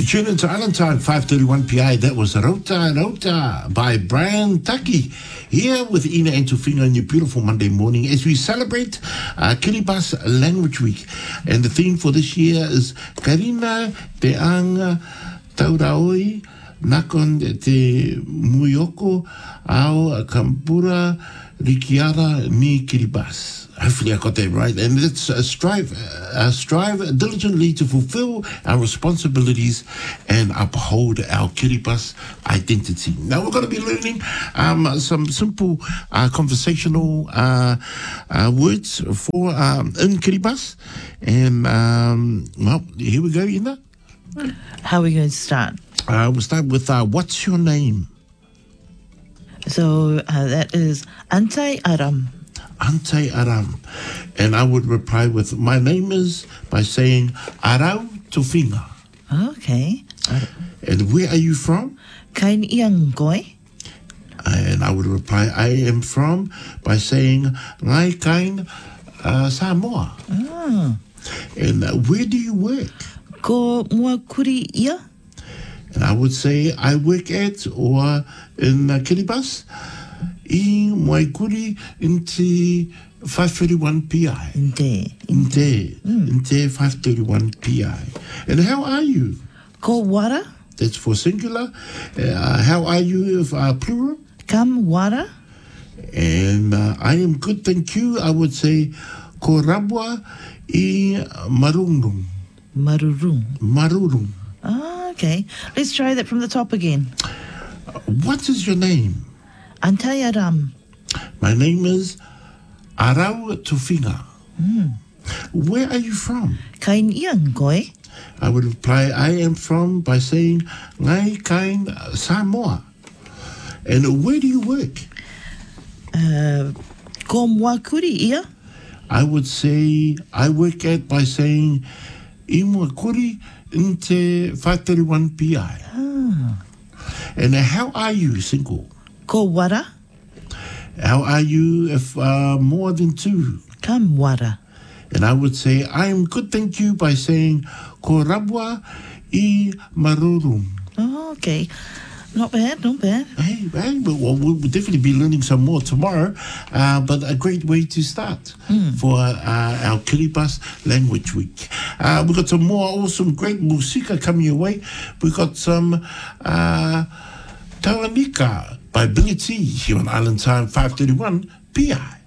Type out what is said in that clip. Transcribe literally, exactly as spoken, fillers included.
Tune into Island Time, five thirty-one P I. That was Rota Rota by Brian Taki. Here with Ina and Tufinga on your beautiful Monday morning as we celebrate uh, Kiribati Language Week. And the theme for this year is Karina Te Anga Tauraoi Nakon Te Muioko Ao Kampura Rikiara Ni Kiribati. Hopefully I got that right. And let's uh, strive, uh, strive diligently to fulfill our responsibilities and uphold our Kiribati identity. Now we're going to be learning um, some simple uh, conversational uh, uh, words for um, in Kiribati. And um, well, here we go, Ina. How are we going to start? Uh, we'll start with uh, what's your name? So uh, that is Antai Aram. Ante Aram. And I would reply with, my name is, by saying, Arau Tufinga. Okay. And where are you from? Kain Iangoi. And I would reply, I am from, by saying, Ngai Kain uh, Samoa. Ah. And uh, where do you work? Ko mua kuri ia. And I would say, I work at, or in uh, Kiribati, I Moikuri into five thirty-one P I. Inte. Inte. Inte five thirty-one P I. And how are you? Ko wara. That's for singular. Uh, how are you if uh, plural? Kam wara. And uh, I am good, thank you. I would say ko rabwa I marurung. Marurung. Marurung. Ah, okay. Let's try that from the top again. What is your name? Antai Aram. My name is Arau Tufinga. Mm. Where are you from? Kain Iangoi. I would reply, I am from, by saying, Ngai Kain Samoa. And where do you work? Uh, ko mua kuri ia. I would say, I work at, by saying, I mua kuri inte five thirty-one P I. Ah. And how are you, single? Ko wara. How are you if uh, more than two? Kam wara. And I would say, I am good, thank you, by saying, ko rabwa I marurum. Oh, okay. Not bad, not bad. Hey, hey, well, we'll definitely be learning some more tomorrow, uh, but a great way to start mm. for uh, our Kiribati Language Week. Uh, we've got some more awesome, great musika coming your way. We've got some uh, Tawanika by Billy T here on Island Time five thirty-one P I.